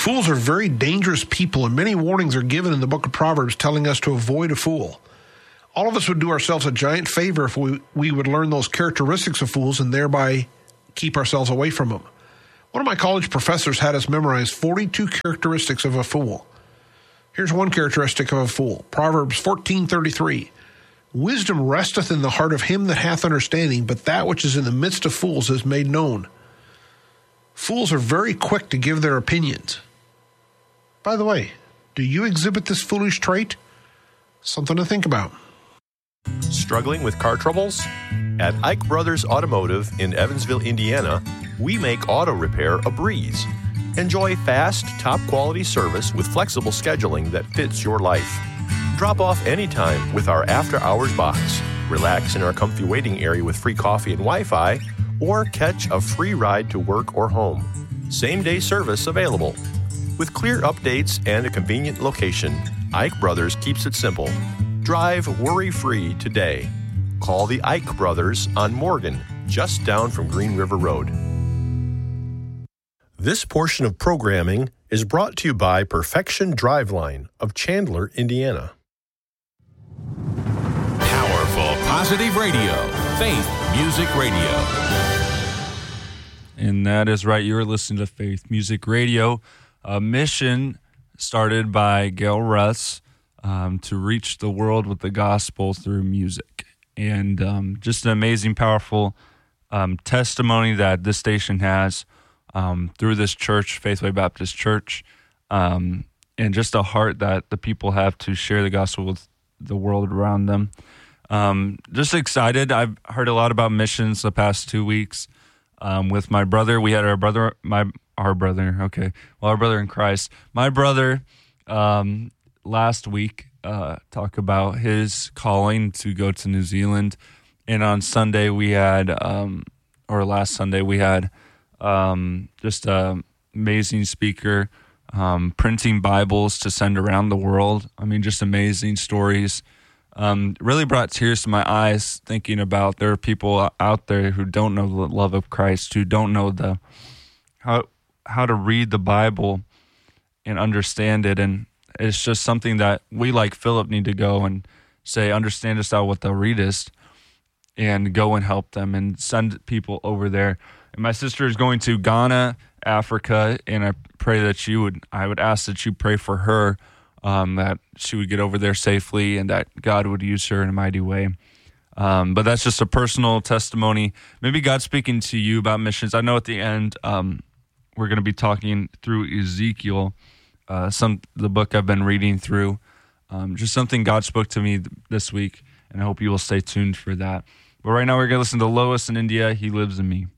Fools are very dangerous people, and many warnings are given in the book of Proverbs telling us to avoid a fool. All of us would do ourselves a giant favor if we would learn those characteristics of fools and thereby keep ourselves away from them. One of my college professors had us memorize 42 characteristics of a fool. Here's one characteristic of a fool. Proverbs 14:33. Wisdom resteth in the heart of him that hath understanding, but that which is in the midst of fools is made known. Fools are very quick to give their opinions. By the way, do you exhibit this foolish trait? Something to think about. Struggling with car troubles? At Ike Brothers Automotive in Evansville, Indiana, we make auto repair a breeze. Enjoy fast, top-quality service with flexible scheduling that fits your life. Drop off anytime with our after-hours box. Relax in our comfy waiting area with free coffee and Wi-Fi, or catch a free ride to work or home. Same-day service available. With clear updates and a convenient location, Ike Brothers keeps it simple. Drive worry-free today. Call the Ike Brothers on Morgan, just down from Green River Road. This portion of programming is brought to you by Perfection Driveline of Chandler, Indiana. Powerful, positive radio. Faith Music Radio. And that is right. You're listening to Faith Music Radio, a mission started by Gail Russ to reach the world with the gospel through music. And just an amazing, powerful testimony that this station has through this church, Faithway Baptist Church, and just a heart that the people have to share the gospel with the world around them. Just excited. I've heard a lot about missions the past 2 weeks with my brother. We had our brother in Christ. My brother last week talk about his calling to go to New Zealand, and on Sunday we had, last Sunday we had just an amazing speaker printing Bibles to send around the world. I mean, just amazing stories. Really brought tears to my eyes thinking about there are people out there who don't know the love of Christ, who don't know how to read the Bible and understand it. And it's just something that we, like Philip, need to go and say, understandest thou what thou readest, and go and help them and send people over there. And my sister is going to Ghana, Africa, and I pray that I would ask that you pray for her, that she would get over there safely and that God would use her in a mighty way. But that's just a personal testimony. Maybe God's speaking to you about missions. I know at the end we're going to be talking through Ezekiel, the book I've been reading through. Just something God spoke to me this week, and I hope you will stay tuned for that. But right now we're going to listen to Lois in India, He Lives in Me.